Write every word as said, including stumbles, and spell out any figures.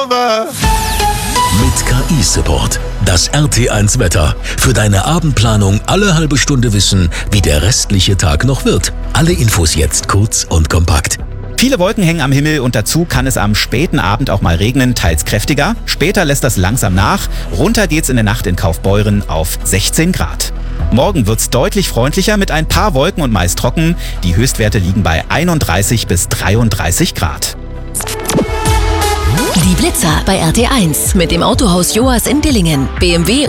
Mit K I-Support. Das R T eins Wetter. Für deine Abendplanung alle halbe Stunde wissen, wie der restliche Tag noch wird. Alle Infos jetzt kurz und kompakt. Viele Wolken hängen am Himmel und dazu kann es am späten Abend auch mal regnen, teils kräftiger. Später lässt das langsam nach. Runter geht's in der Nacht in Kaufbeuren auf sechzehn Grad. Morgen wird's deutlich freundlicher mit ein paar Wolken und meist trocken. Die Höchstwerte liegen bei einunddreißig bis dreiunddreißig Grad. Die Blitzer bei R T eins mit dem Autohaus Joas in Dillingen. B M W